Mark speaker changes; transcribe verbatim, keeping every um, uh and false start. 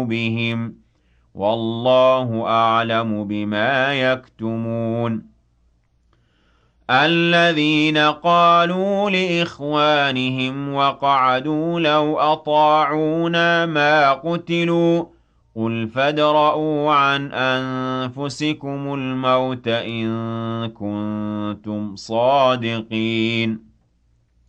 Speaker 1: بِهِمْ ۚ وَاللَّهُ أَعْلَمُ بِمَا يَكْتُمُونَ الَّذِينَ قَالُوا لِإِخْوَانِهِمْ وَقَعَدُوا لَوْ أَطَاعُونَا مَا قُتِلُوا ۗ قُلْ فَادْرَءُوا عَنْ أَنفُسِكُمُ الْمَوْتَ إِن كُنتُمْ صَادِقِينَ